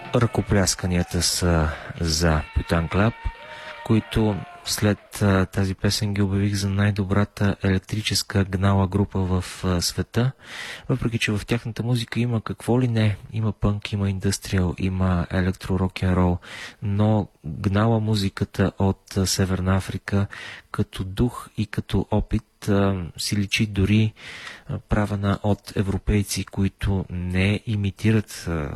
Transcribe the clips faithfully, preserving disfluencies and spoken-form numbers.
Ръкоплясканията са за Пютан Клаб, които след а, тази песен ги обявих за най-добрата електрическа гнала група в а, света, въпреки че в тяхната музика има какво ли не, има пънк, има индустриал, има електро рок-н-рол, но гнала музиката от а, Северна Африка като дух и като опит а, си личи дори а, правена от европейци, които не имитират а,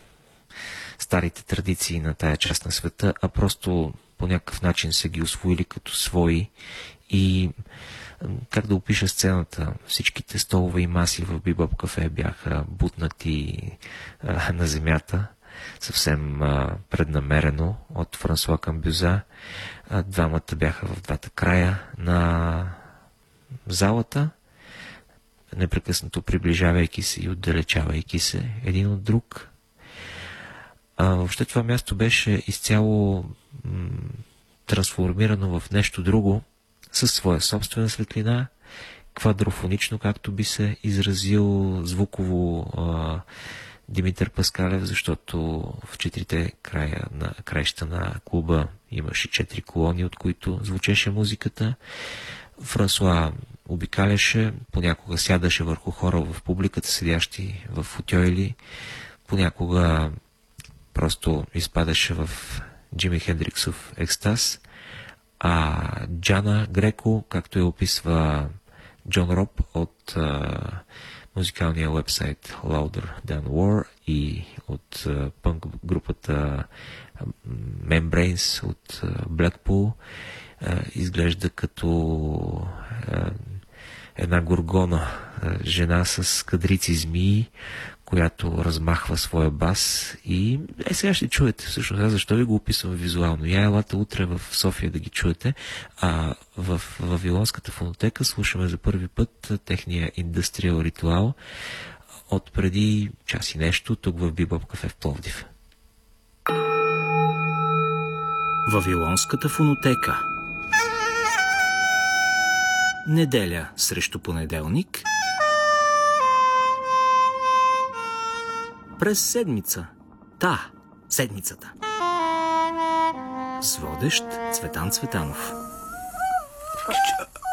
старите традиции на тая част на света, а просто по някакъв начин са ги усвоили като свои. И как да опиша сцената? Всичките столове и маси в Бибоп кафе бяха бутнати а, на земята, съвсем а, преднамерено от Франсуа Камбюза. А, двамата бяха в двата края на залата, непрекъснато приближавайки се и отдалечавайки се един от друг. А, въобще това място беше изцяло м- трансформирано в нещо друго, със своя собствена светлина, квадрофонично, както би се изразил звуково а, Димитър Паскалев, защото в четирите края на краища на клуба имаше четири колони, от които звучеше музиката. Франсуа обикаляше, понякога сядаше върху хора в публиката, седящи в футьойли, понякога просто изпадаше в Джими Хендриксов екстаз, а Джана Греко, както я описва Джон Роб от а, музикалния уебсайт Louder Than War и от а, пънк групата Membranes от а, Blackpool, а, изглежда като а, една горгона, а, жена с кадрици змии, която размахва своя бас и е, сега ще чуете всъщност. Аз защо ви го описвам визуално? Я елата утре в София да ги чуете, а в Вавилонската фонотека слушаме за първи път техния индустриал ритуал от преди час и нещо тук в Бибоп кафе в Пловдив. Вавилонската фонотека. Неделя срещу понеделник. През седмица. Та, седмицата. С водещ Цветан Цветанов.